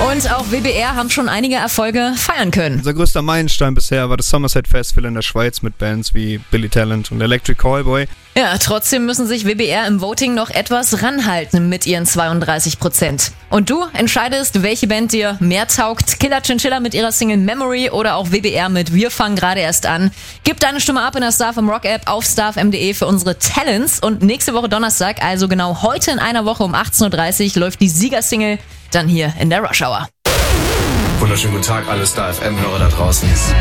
Und auch WBR haben schon einige Erfolge feiern können. Unser größter Meilenstein bisher war das Somerset Festival in der Schweiz mit Bands wie Billy Talent und Electric Callboy. Ja, trotzdem müssen sich WBR im Voting noch etwas ranhalten mit ihren 32%. Und du entscheidest, welche Band dir mehr taugt. Killer Chinchilla mit ihrer Single Memory oder auch WBR mit Wir fangen gerade erst an. Gib deine Stimme ab in der StarFM Rock App auf starfm.de für unsere Talents. Und nächste Woche Donnerstag, also genau heute in einer Woche um 18.30 Uhr, läuft die Siegersingle dann hier in der Rush Hour. Wunderschönen guten Tag, alle StarFM-Hörer da draußen.